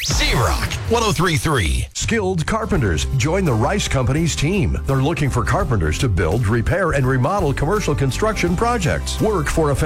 Z-Rock 103.3. Skilled carpenters. Join the Rice Company's team. They're looking for carpenters to build, repair, and remodel commercial construction projects. Work for a